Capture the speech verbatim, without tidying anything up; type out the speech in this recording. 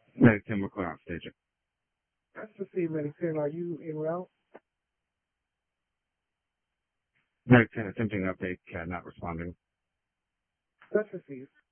Medic ten, we're clear out station. That's the C, Medic ten. Are you en route? Medic ten, attempting update, C A D not responding. That's the C.